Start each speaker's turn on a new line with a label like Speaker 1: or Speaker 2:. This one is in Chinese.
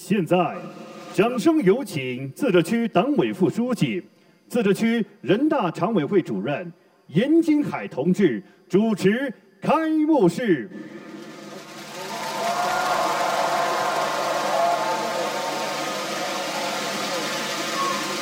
Speaker 1: 现在，掌声有请自治区党委副书记、自治区人大常委会主任严金海同志主持开幕式。